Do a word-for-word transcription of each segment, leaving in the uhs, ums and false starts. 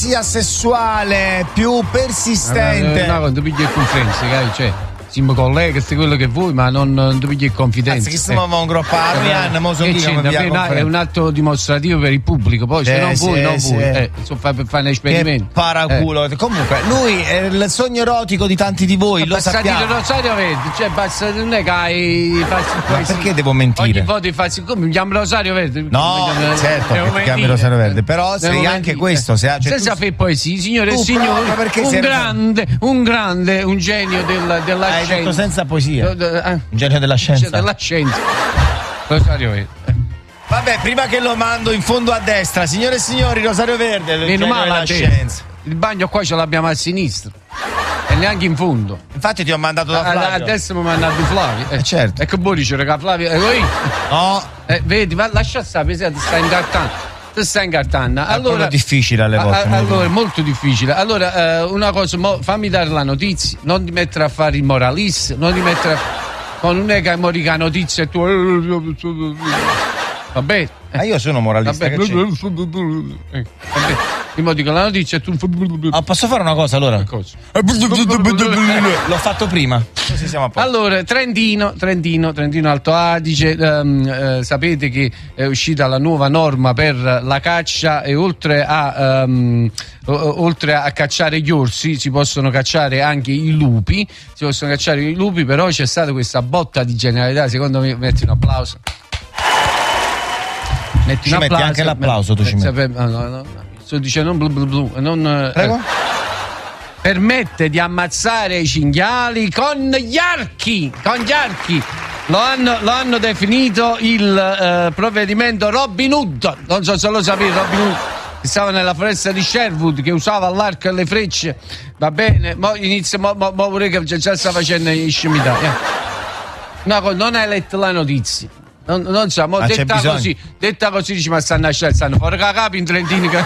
sia sessuale più persistente. No, quando pigli il confidenza, cioè siamo colleghi, questo è quello che vuoi, ma non, non ti pigli il confidenza. Anzi, che stiamo a un gruppo a Arianna, mo sono è un atto dimostrativo per il pubblico, poi se eh, non vuoi, sì, non sì. vuoi. Eh, so, fa, per fare un esperimento. Che paraculo. Eh. Comunque, lui è il sogno erotico di tanti di voi, lo sappiamo. Dire Rosario Verde, cioè basta, non è che hai Ma perché devo mentire? Ogni volta fai come mi chiamo Rosario Verde? No, mi certo, che ti chiami Rosario Verde, però sei anche questo, se cioè, senza fare poesia, signore e signori, un sei grande, un grande, un genio del, della Hai detto senza poesia. Un genio della scienza. Della scienza. Rosario Verde. Vabbè, prima che lo mando in fondo a destra, signore e signori, Rosario Verde, il genio della scienza. Il bagno qua ce l'abbiamo a sinistra. E neanche in fondo. Infatti ti ho mandato da Flavio. A, a destra mi ha mandato Flavio. Eh, eh certo. E che buoni dice, raga, Flavio. Eh, voi? No. Eh, vedi, ma lascia stare, ti stai incartando. Ti stai incartando. Allora, è difficile alle volte. A, allora, è molto difficile. Allora, eh, una cosa, mo, fammi dare la notizia. Non ti mettere a fare il moralista, non ti mettere a... con non è che morica notizia e tu... Va bene? Ma io sono moralista. Vabbè, che eh, vabbè. Io dico la notizia e tu... Ah, posso fare una cosa allora? Cosa? L'ho fatto prima. Così siamo a posto. Allora, Trentino, Trentino, Trentino Alto Adige, um, eh, sapete che è uscita la nuova norma per la caccia e oltre a, um, oltre a cacciare gli orsi si possono cacciare anche i lupi, si possono cacciare i lupi, però c'è stata questa botta di genialità, secondo me, metti un applauso. Metti ci un metti applauso, anche l'applauso, tu ci metti. No, no, no, sto dicendo blu blu blu, non... Prego? Eh, permette di ammazzare i cinghiali con gli archi, con gli archi. Lo hanno, lo hanno definito il eh, provvedimento Robin Hood. Non so se lo sapete, Robin Hood che stava nella foresta di Sherwood, che usava l'arco e le frecce. Va bene, mo inizia, mo, mo, mo pure che già sta facendo i scimità. Eh. No, non hai letto la notizia. Non, non so, mo detta così, detta così dici, ma stanno a scelta, stanno fuori capi in Trentino che...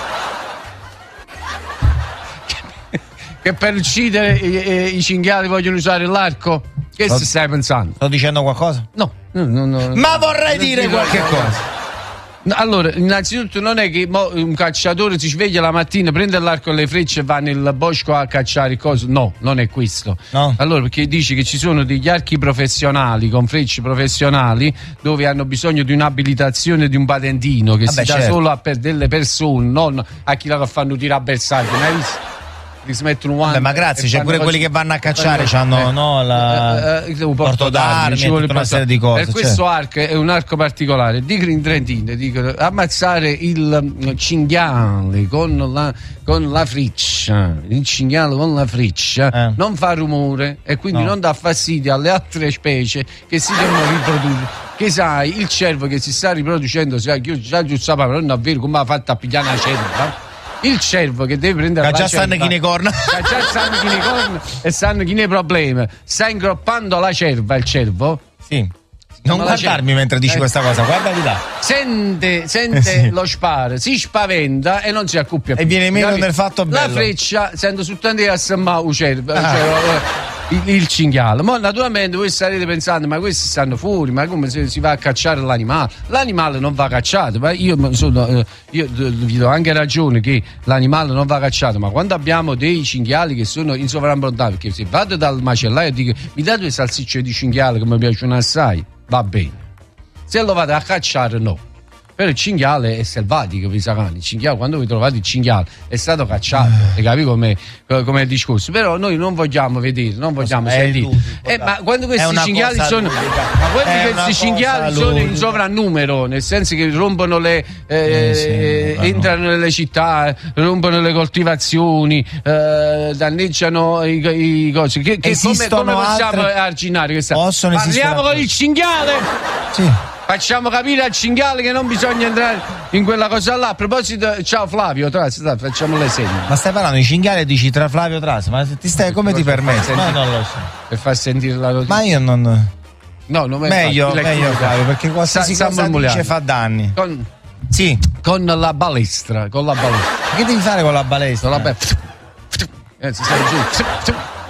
che per uccidere i, i, i cinghiali vogliono usare l'arco? Che no, si stai pensando? Sto dicendo qualcosa? No, no, no, no ma vorrei dire qualche cosa. cosa. Allora, innanzitutto non è che mo un cacciatore si sveglia la mattina, prende l'arco e le frecce e va nel bosco a cacciare cose. No, non è questo. No. Allora, perché dice che ci sono degli archi professionali con frecce professionali dove hanno bisogno di un'abilitazione, di un patentino che Vabbè, si dà certo. solo a per delle persone, non a chi la fanno tirare a bersaglio. Non hai visto? Si mettono un Beh, ma grazie, c'è pure quelli che vanno a cacciare, hanno eh, no, la eh, eh, porto d'armi, ci vuole una serie di cose. Per questo cioè. arco è un arco particolare. Dicono in Trentino, dicono ammazzare il cinghiale con la, con la freccia, il cinghiale con la freccia eh. non fa rumore e quindi no. non dà fastidio alle altre specie che si devono riprodurre. Che sai, il cervo che si sta riproducendo, sai, io già giusto sapere, non è vero come ha fatto a pigliare una cerva. Il cervo che deve prendere che la già stanno chi ne corna che già stanno chi ne corna e stanno chi ne problemi, sta ingroppando la cerva, il cervo sì non guardarmi mentre dici eh. questa cosa, guarda di là, sente, sente eh sì. lo sparo, si spaventa e non si accuppia più e viene meno nel fatto bello. La freccia sento soltanto a assemmare il cervo, ah. cioè, il, il cinghiale. Ma naturalmente voi starete pensando, ma questi stanno fuori, ma come se si va a cacciare l'animale? L'animale non va cacciato, ma io, sono, io vi do anche ragione che l'animale non va cacciato, ma quando abbiamo dei cinghiali che sono in sovrabbondanza, perché se vado dal macellaio e dico mi date due salsicce di cinghiale che mi piacciono assai, va bene, se lo vado a cacciare no. Però il cinghiale è selvatico, vi sapete, il cinghiale, quando vi trovate il cinghiale è stato cacciato, eh. capite come è il discorso? Però noi non vogliamo vedere, non vogliamo sentire. Eh, ma quando questi cinghiali sono, ma quando questi cinghiali sono in sovrannumero, nel senso che rompono le, eh, eh, sì, entrano no. nelle città, rompono le coltivazioni, eh, danneggiano i, i cose. Che, che come, come possiamo altre... arginare questa? Parliamo con il cinghiale? Sì. Facciamo capire al cinghiale che non bisogna entrare in quella cosa là. A proposito, ciao Flavio Trasi, facciamo l'esempio. Ma stai parlando di cinghiale e dici tra Flavio Trasi? Ma ti stai come ti permetti? Ma non lo so. Per far sentire la notizia. Ma io non. No, non meglio, fatto, meglio Flavio, perché qualsiasi Sa, cosa dice fa danni. Con, sì. Con la balestra, con la balestra. Che devi fare con la balestra? Con la balestra. Eh, si sta giù.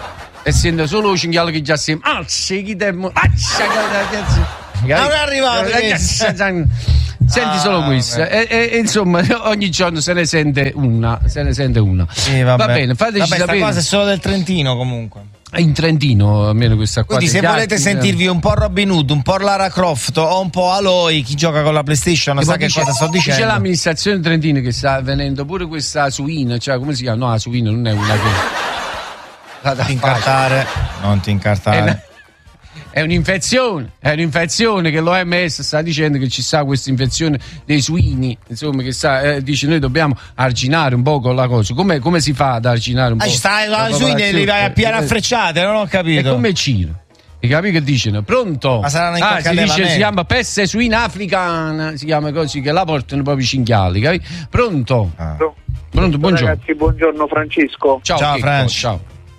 E sento solo il cinghiale che già si. Ah, sì, chi te. Ah, non è arrivato Senti ah, solo questo. E, e, e insomma, ogni giorno se ne sente una. Se ne sente una. Sì, vabbè. Va bene, fateci vabbè, sapere. Questa cosa è solo del Trentino comunque. In Trentino, almeno questa qua. Quindi se volete sentirvi un po' Robin Hood, un po' Lara Croft o un po' Aloy, chi gioca con la PlayStation sa che cosa sto dicendo. C'è l'amministrazione trentina che sta venendo pure questa suina, cioè come si chiama? No, la suina non è una che... Non ti incartare, non ti incartare. È un'infezione, è un'infezione che l'O M S sta dicendo che ci sta questa infezione dei suini, insomma, che sta, eh, dice noi dobbiamo arginare un po' con la cosa. Come, come si fa ad arginare un po'? Ah, ci stai la suini e li vai a piare a frecciate, non ho capito. È come Ciro. I capi che dicono? Pronto? Ma saranno in ah, si dice, me. si chiama peste suina africana, si chiama così, che la portano proprio i cinghiali, capi? Pronto? Ah. Pronto, buongiorno. Ragazzi, buongiorno Francesco. Ciao, ciao Franci. Ciao.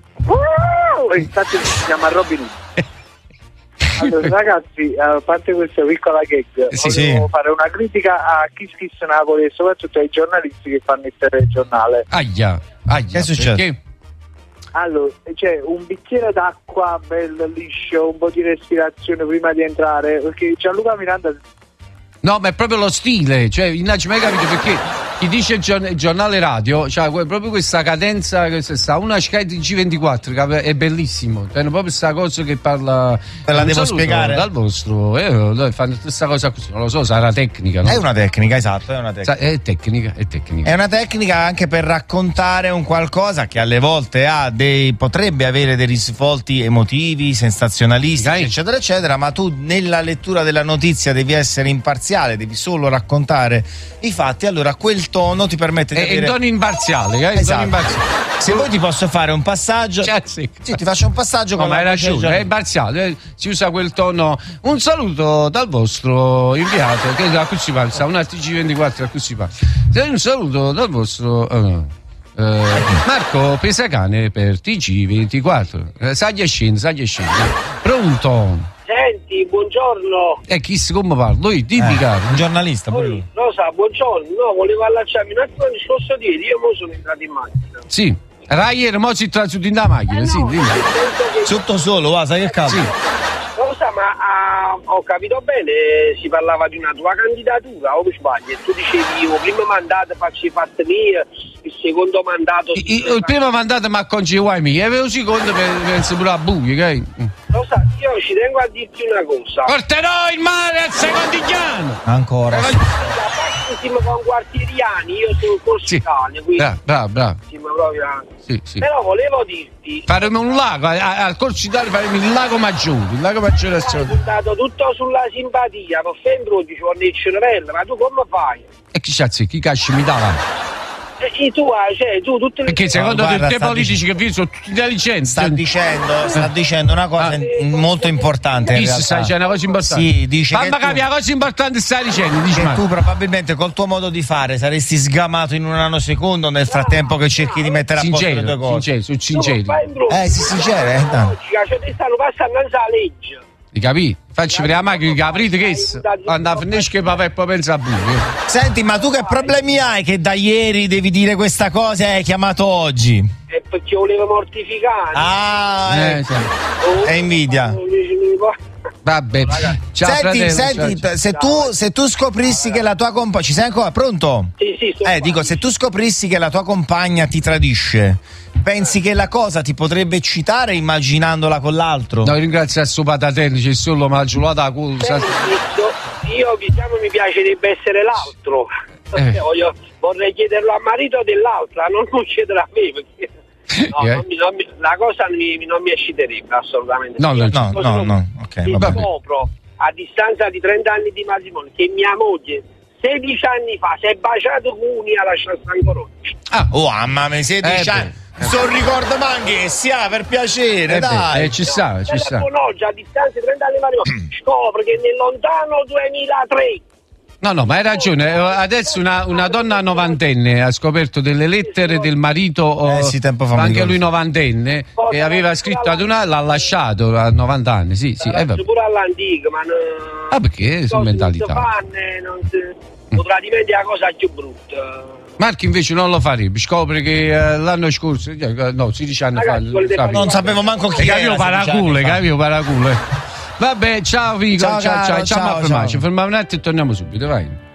Uh, infatti si chiama Robin Hood. Allora, ragazzi, a parte questa piccola gag, sì, volevo sì. fare una critica a Kiss Kiss Napoli e soprattutto ai giornalisti che fanno il telegiornale. Aia, aia. Che è successo? Perché? Allora, c'è un bicchiere d'acqua bello liscio, un po' di respirazione prima di entrare, perché Gianluca Miranda... No, ma è proprio lo stile, cioè, innanzi mai capito perché chi dice il giornale radio, cioè proprio questa cadenza, questa sta una Sky G ventiquattro che è bellissimo, hanno proprio questa cosa che parla. Te la devo spiegare dal vostro, eh, fanno questa cosa così, non lo so, sarà tecnica, no? È una tecnica, esatto, è una tecnica. È tecnica, è tecnica. È una tecnica anche per raccontare un qualcosa che alle volte ha dei potrebbe avere dei risvolti emotivi, sensazionalistici, okay, eccetera, eccetera, ma tu nella lettura della notizia devi essere imparziale, devi solo raccontare i fatti, allora quel tono ti permette di è avere... È tono imparziale, eh? Esatto. Tono imparziale. Se vuoi ti posso fare un passaggio, cioè, sì. sì, ti faccio un passaggio no, con ma la hai ragione, è imparziale, eh? Si usa quel tono. Un saluto dal vostro inviato, che a cui si parla, un T G ventiquattro a cui si parla. Un saluto dal vostro uh, uh, Marco Pesacane per T G ventiquattro. Uh, saglia scende, saglia scende. Pronto? Senti, buongiorno. E chi si come parla? Lui, dimmi eh, caro. Un giornalista, pure lui. Rosa, buongiorno. No, volevo allacciarmi un attimo al discorso di ieri. Io mo sono entrato in macchina. Sì. Raier, mo si tra su di una macchina, eh sì, no, dimmi. Che... Sotto solo, va, sai che cazzo? Sì. Rosa, ma ah, ho capito bene, si parlava di una tua candidatura, o mi sbaglio? E tu dicevi, il primo mandato faccio i fatti miei, il secondo mandato... Il, il, il primo mandato mi acconci guai miei, e avevo il secondo per penso pure a buio, che? Rosa, io ci tengo a dirti una cosa. Porterò il mare al secondigliano! Ancora. Siamo con quartieriani, io sono corsicano, quindi... Bravo, bravo, bravo. Proprio... Sì, sì. Però volevo dirti... Faremo un lago, al Corso d'Italia faremo il lago Maggiore, il lago Maggiore hai puntato tutto sulla simpatia, per sempre ci vuole il cervello, ma tu come fai? E chi c'è, chi casci mi dava? E tu, cioè, tu tutte le... Perché secondo no, te guarda, i politici dicendo... che vi sono tutti intelligenti? Sta dicendo, sta dicendo una cosa ah. molto importante. Chi sta dicendo una cosa importante? Sì, dice Fammi che capire, tu... la cosa importante stai dicendo. Dici, che tu probabilmente col tuo modo di fare saresti sgamato in un nanosecondo nel frattempo che cerchi di mettere a posto le tue cose. Sincero, sono sinceri. Eh, sì, sincero, eh. Cioè, ti stanno passando la legge. Ti capì? Facci vedere la macchina che aprite che quando finisce che papà e poi pensa a buio. Senti, ma tu che problemi hai che da ieri devi dire questa cosa e hai chiamato oggi? È perché volevo mortificare. Ah, eh, eh. È invidia. Vabbè, ciao, senti, fratello, senti, ciao, se, ciao. Tu, se tu scoprissi che la tua compagna, ci sei ancora pronto? Sì, sì, eh, dico, se tu scoprissi che la tua compagna ti tradisce, pensi che la cosa ti potrebbe eccitare immaginandola con l'altro? No, ringrazio a suo patatello, c'è solo maggiolata a culo. Io diciamo mi piacerebbe essere l'altro. Eh. Voglio, vorrei chiederlo al marito dell'altra, non lo chiedere a me perché. No, eh. non mi, non mi, la cosa non mi, non mi ecciterebbe assolutamente. No, no, no, no, no. Okay, mi scopro a distanza di trenta anni di matrimonio che mia moglie sedici anni fa si è baciato con una lasciata ancora oggi. Ah, oh, mamma mia, sedici anni. Sono ricordo ma anche sia per piacere, eh dai. Beh, eh, ci sta, ci sta. Con oggi a distanza di trenta anni di matrimonio scopro che nel lontano duemilatré. No, no, ma hai ragione. Adesso una, una donna novantenne ha scoperto delle lettere del marito, eh sì, tempo fa anche lui novantenne, che aveva scritto ad una, l'ha lasciato a novanta anni. Sì, sì. Eh, pure all'antico, ma no, ah, perché sono mentalità. Fanne, non si, mm. Tradimento è la cosa più brutta. Marco invece non lo farebbe, scopre che uh, l'anno scorso, no, sedici anni Ragazzi, fa. Non sapevo manco chi era. Capito paracule, capito paracule. Vabbè, ciao Vico, ciao, ciao, ciao, ciao, ciao, ciao, ciao. Fermiamo un attimo e torniamo subito, vai.